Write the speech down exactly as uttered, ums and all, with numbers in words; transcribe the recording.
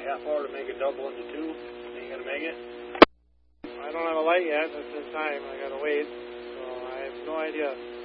half hour to make it double into two. Ain't gonna make it? I don't have a light yet at this time. I gotta wait. So I have no idea.